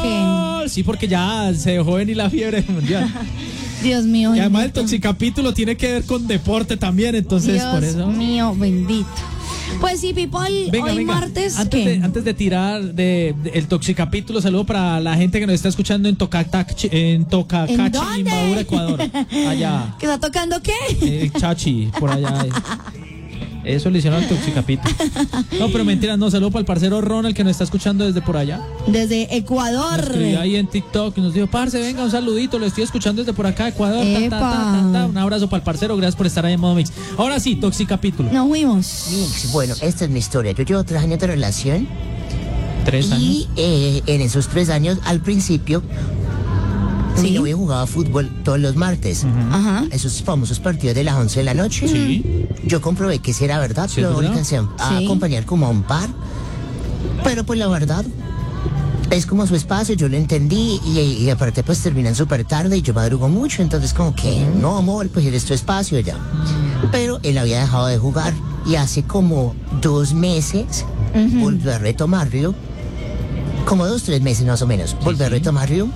qué? Sí, porque ya se dejó venir la fiebre mundial. Dios mío. Y además el bendito. toxicapítulo tiene que ver con deporte también, entonces Dios por eso. mío, bendito. Pues sí, people, hoy martes. ¿qué? Antes de tirar el toxicapítulo, saludo para la gente que nos está escuchando en Tocacachi, ¿En dónde? Madura, Ecuador. Allá. ¿Que está tocando qué? Chachi, por allá. Eso le hicieron al toxicapítulo. No, pero mentira, no, saludo para el parcero Ronald que nos está escuchando desde por allá. Desde Ecuador. Nos escribió ahí en TikTok y nos dijo, parce, venga, un saludito, lo estoy escuchando desde por acá, Ecuador. Un abrazo para el parcero, gracias por estar ahí en Modo Mix. Ahora sí, toxicapítulo. Nos fuimos. Mix, bueno, esta es mi historia. Yo llevo 3 años de relación 3 años. y en esos 3 años, al principio, mi Sí. novia jugaba fútbol todos los martes. Ajá. Esos famosos partidos de las 11 de la noche. Sí. Yo comprobé que sí era verdad, ¿Sí es pero verdad? alcancé a Sí. acompañar como a un par. Pero pues la verdad, es como su espacio, yo lo entendí y aparte pues terminan súper tarde y yo madrugo mucho, entonces como que, no amor, pues es tu espacio ya. Pero él había dejado de jugar y hace como 2 meses volvió a retomarlo, como 2-3 meses más o menos, volvió a retomarlo,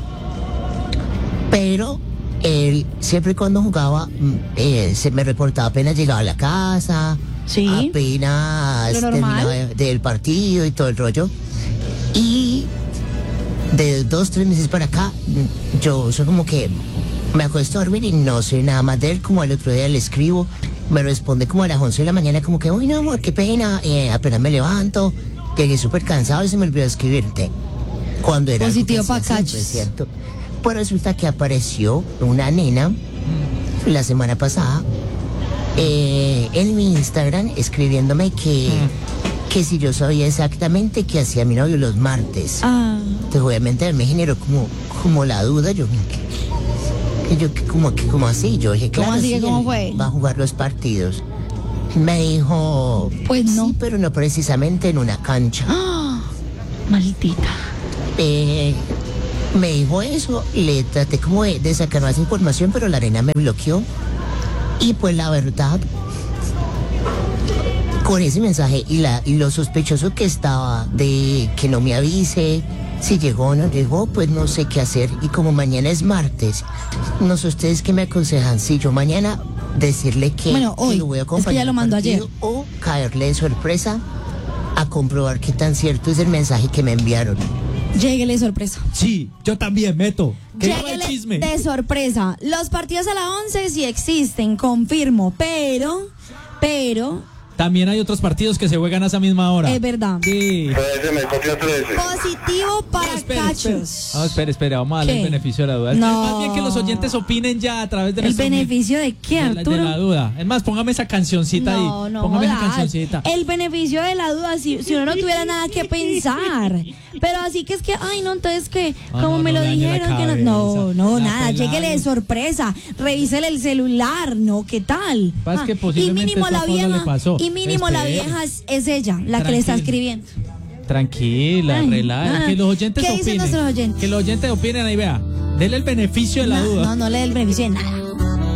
pero él siempre cuando jugaba se me reportaba apenas llegaba a la casa, Sí. apenas Lo normal. terminaba del partido y todo el rollo. Y de 2-3 meses para acá, yo soy como que me acuesto a dormir y no sé nada más de él. Como el otro día le escribo, me responde como a las 11 de la mañana, como que, uy, no, amor, qué pena, apenas me levanto, llegué súper cansado y se me olvidó escribirte. Cuando era Positivo algo que hacía pa' siempre, cachos. ¿cierto? Pues resulta que apareció una nena la semana pasada en mi Instagram escribiéndome que si yo sabía exactamente qué hacía mi novio los martes. Ah. Entonces obviamente me generó como la duda, como así, yo dije, ¿Cómo claro, así que sí, cómo él fue? va a jugar los partidos. Me dijo, Pues no. sí, pero no precisamente en una cancha. ¡Ah! Maldita. Me dijo eso, le traté como de sacar más información, pero la arena me bloqueó. Y pues la verdad, con ese mensaje y lo sospechoso que estaba de que no me avise si llegó o no llegó, pues no sé qué hacer. Y como mañana es martes, no sé ustedes qué me aconsejan. Si yo mañana decirle que, Bueno, hoy, que lo voy a es que acompañar ya lo al mandó partido, ayer. o caerle de sorpresa a comprobar qué tan cierto es el mensaje que me enviaron. Lléguele de sorpresa. Sí, yo también meto. ¿Qué va el Lléguele chisme? de sorpresa. Los partidos a las 11 sí existen, confirmo, pero También hay otros partidos que se juegan a esa misma hora. es verdad. Sí. Positivo para cachos. No, espere, vamos a darle ¿Qué? el beneficio de la duda. No. Es más bien que los oyentes opinen ya a través de ¿El nuestro beneficio de qué, de Arturo? la duda. Es más, póngame esa cancioncita ahí. No, Póngame esa jodas. cancioncita. El beneficio de la duda, si uno no tuviera nada que pensar. Pero así que es que, ay, no, entonces que, Ah, como no, me no lo dañe la dijeron, que cabeza. no, La nada, pelada. lléguele de sorpresa, revísele el celular, ¿no? ¿Qué tal? Pasa que y posiblemente mínimo esto a la Paula le vieja, pasó. y mínimo la Espere. vieja es ella, la que le está Tranquila. escribiendo. Tranquila, Ay, relaja. ah. Que los oyentes ¿Qué dicen opinen. nuestros oyentes? Que los oyentes opinen ahí, vea. Dele el beneficio de la duda. No le dé el beneficio de nada.